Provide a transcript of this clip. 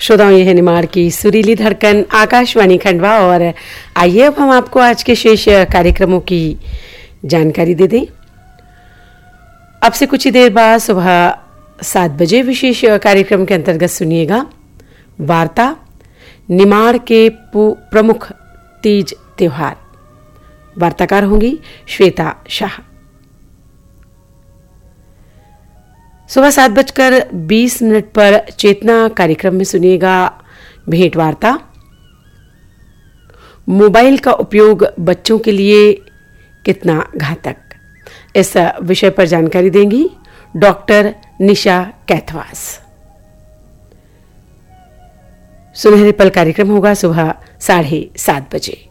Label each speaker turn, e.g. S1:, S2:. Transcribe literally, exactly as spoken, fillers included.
S1: श्रोताओं, ये है निमाड़ की सुरीली धड़कन आकाशवाणी खंडवा। और आइए अब हम आपको आज के शेष कार्यक्रमों की जानकारी दे दें। अब से कुछ ही देर बाद सुबह सात बजे विशेष कार्यक्रम के अंतर्गत सुनिएगा वार्ता निमाड़ के प्रमुख तीज त्योहार। वार्ताकार होंगी श्वेता शाह। सुबह सात बजकर बीस मिनट पर चेतना कार्यक्रम में सुनिएगा भेंट वार्ता मोबाइल का उपयोग बच्चों के लिए कितना घातक, इस विषय पर जानकारी देंगी डॉक्टर निशा कैथवास। सुनहरे पल कार्यक्रम होगा सुबह साढ़े सात बजे।